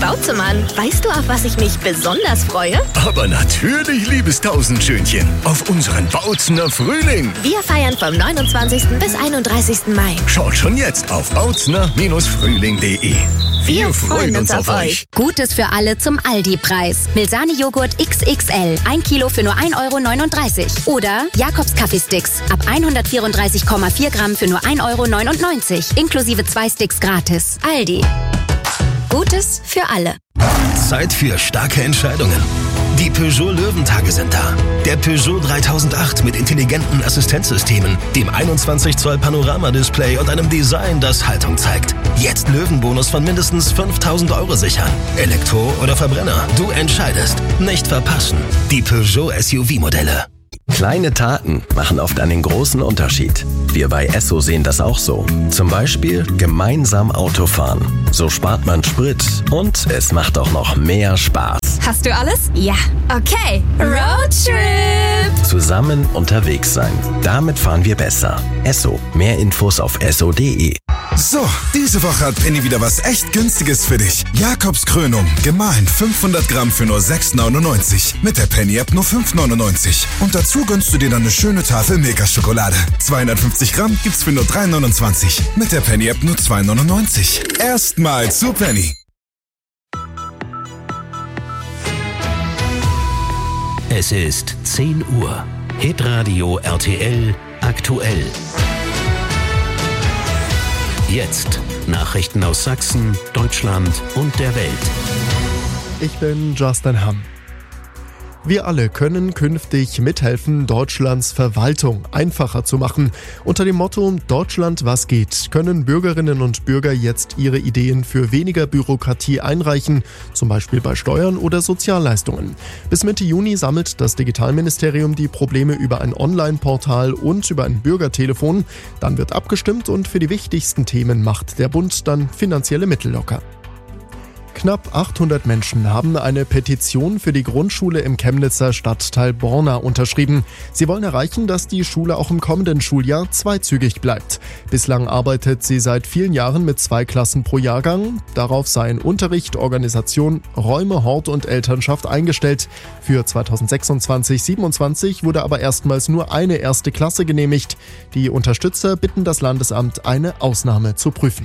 Bauzemann, weißt du, auf was ich mich besonders freue? Aber natürlich, liebes Tausendschönchen, auf unseren Bautzener Frühling. Wir feiern vom 29. bis 31. Mai. Schaut schon jetzt auf bautzner-frühling.de. Wir freuen uns auf euch. Gutes für alle zum Aldi-Preis. Milsani-Joghurt XXL, 1 Kilo für nur 1,39 € Oder Jakobs Kaffeesticks, ab 134,4 Gramm für nur 1,99 €, inklusive 2 Sticks gratis. Aldi. Gutes für alle. Zeit für starke Entscheidungen. Die Peugeot Löwentage sind da. Der Peugeot 3008 mit intelligenten Assistenzsystemen, dem 21 Zoll Panoramadisplay und einem Design, das Haltung zeigt. Jetzt Löwenbonus von mindestens 5.000 € sichern. Elektro oder Verbrenner, du entscheidest. Nicht verpassen. Die Peugeot SUV-Modelle. Kleine Taten machen oft einen großen Unterschied. Wir bei Esso sehen das auch so. Zum Beispiel gemeinsam Auto fahren. So spart man Sprit und es macht auch noch mehr Spaß. Hast du alles? Ja. Okay. Roadtrip! Zusammen unterwegs sein. Damit fahren wir besser. Esso. Mehr Infos auf esso.de. So, diese Woche hat Penny wieder was echt Günstiges für dich. Jakobs Krönung, gemahlen 500 Gramm für nur 6,99. Mit der Penny-App nur 5,99. Und dazu gönnst du dir dann eine schöne Tafel Milka-Schokolade. 250 Gramm gibt's für nur 3,29. Mit der Penny-App nur 2,99. Erstmal zu Penny. Es ist 10 Uhr. Hitradio RTL aktuell. Jetzt Nachrichten aus Sachsen, Deutschland und der Welt. Ich bin Justin Hamm. Wir alle können künftig mithelfen, Deutschlands Verwaltung einfacher zu machen. Unter dem Motto Deutschland was geht, können Bürgerinnen und Bürger jetzt ihre Ideen für weniger Bürokratie einreichen, zum Beispiel bei Steuern oder Sozialleistungen. Bis Mitte Juni sammelt das Digitalministerium die Probleme über ein Online-Portal und über ein Bürgertelefon. Dann wird abgestimmt und für die wichtigsten Themen macht der Bund dann finanzielle Mittel locker. Knapp 800 Menschen haben eine Petition für die Grundschule im Chemnitzer Stadtteil Borna unterschrieben. Sie wollen erreichen, dass die Schule auch im kommenden Schuljahr zweizügig bleibt. Bislang arbeitet sie seit vielen Jahren mit 2 Klassen pro Jahrgang. Darauf seien Unterricht, Organisation, Räume, Hort und Elternschaft eingestellt. Für 2026/27 wurde aber erstmals nur eine erste Klasse genehmigt. Die Unterstützer bitten das Landesamt, eine Ausnahme zu prüfen.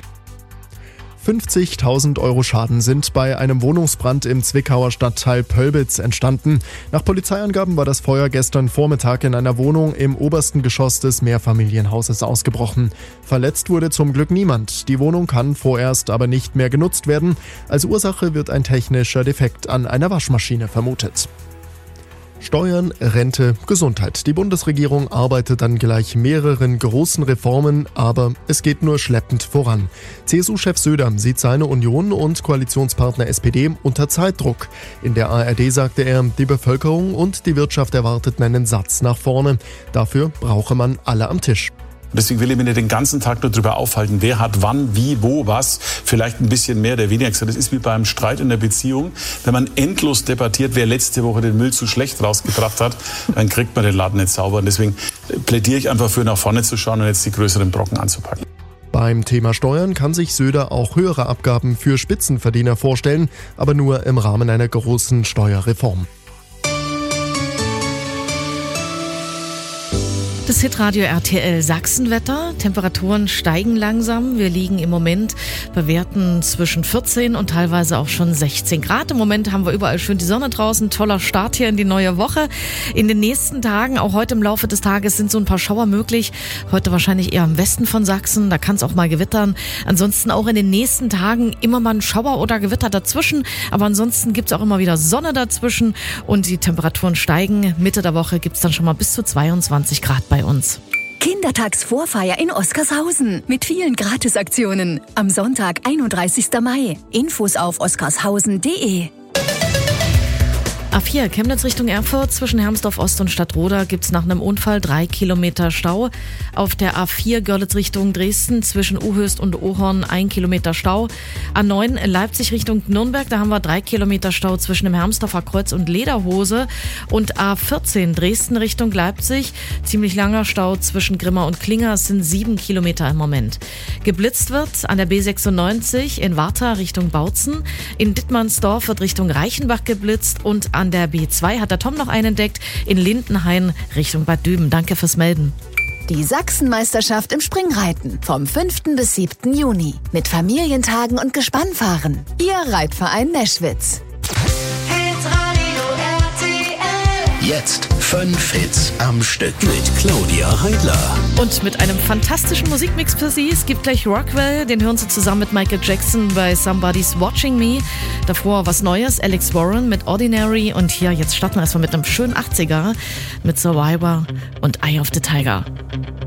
50.000 € Schaden sind bei einem Wohnungsbrand im Zwickauer Stadtteil Pölbitz entstanden. Nach Polizeiangaben war das Feuer gestern Vormittag in einer Wohnung im obersten Geschoss des Mehrfamilienhauses ausgebrochen. Verletzt wurde zum Glück niemand. Die Wohnung kann vorerst aber nicht mehr genutzt werden. Als Ursache wird ein technischer Defekt an einer Waschmaschine vermutet. Steuern, Rente, Gesundheit. Die Bundesregierung arbeitet an gleich mehreren großen Reformen, aber es geht nur schleppend voran. CSU-Chef Söder sieht seine Union und Koalitionspartner SPD unter Zeitdruck. In der ARD sagte er, die Bevölkerung und die Wirtschaft erwarteten einen Satz nach vorne. Dafür brauche man alle am Tisch. Deswegen will ich mich nicht den ganzen Tag nur darüber aufhalten, wer hat wann, wie, wo, was, vielleicht ein bisschen mehr oder weniger gesagt. Das ist wie beim Streit in der Beziehung. Wenn man endlos debattiert, wer letzte Woche den Müll zu schlecht rausgebracht hat, dann kriegt man den Laden nicht sauber. Und deswegen plädiere ich einfach für, nach vorne zu schauen und jetzt die größeren Brocken anzupacken. Beim Thema Steuern kann sich Söder auch höhere Abgaben für Spitzenverdiener vorstellen, aber nur im Rahmen einer großen Steuerreform. Das Hitradio RTL Sachsenwetter. Temperaturen steigen langsam. Wir liegen im Moment bei Werten zwischen 14 und teilweise auch schon 16 Grad. Im Moment haben wir überall schön die Sonne draußen. Toller Start hier in die neue Woche. In den nächsten Tagen, auch heute im Laufe des Tages, sind so ein paar Schauer möglich. Heute wahrscheinlich eher im Westen von Sachsen. Da kann es auch mal gewittern. Ansonsten auch in den nächsten Tagen immer mal ein Schauer oder Gewitter dazwischen. Aber ansonsten gibt es auch immer wieder Sonne dazwischen. Und die Temperaturen steigen. Mitte der Woche gibt es dann schon mal bis zu 22 Grad bei uns. Kindertagsvorfeier in Oskarshausen mit vielen Gratisaktionen. Am Sonntag, 31. Mai. Infos auf oskarshausen.de. A4 Chemnitz Richtung Erfurt zwischen Hermsdorf Ost und Stadtroda gibt's nach einem Unfall 3 Kilometer Stau. Auf der A4 Görlitz Richtung Dresden zwischen Uhöst und Ohorn 1 Kilometer Stau. A9 Leipzig Richtung Nürnberg, da haben wir 3 Kilometer Stau zwischen dem Hermsdorfer Kreuz und Lederhose. Und A14 Dresden Richtung Leipzig, ziemlich langer Stau zwischen Grimma und Klinger, es sind 7 Kilometer im Moment. Geblitzt wird an der B96 in Warta Richtung Bautzen. In Dittmannsdorf wird Richtung Reichenbach geblitzt und an der B2 hat der Tom noch einen entdeckt, in Lindenhain Richtung Bad Düben. Danke fürs Melden. Die Sachsenmeisterschaft im Springreiten vom 5. bis 7. Juni. Mit Familientagen und Gespannfahren. Ihr Reitverein Neschwitz. Jetzt 5 Hits am Stück mit Claudia Heidler. Und mit einem fantastischen Musikmix für Sie. Es gibt gleich Rockwell, den hören Sie zusammen mit Michael Jackson bei Somebody's Watching Me. Davor was Neues, Alex Warren mit Ordinary. Und hier, jetzt starten wir erstmal mit einem schönen 80er mit Survivor und Eye of the Tiger.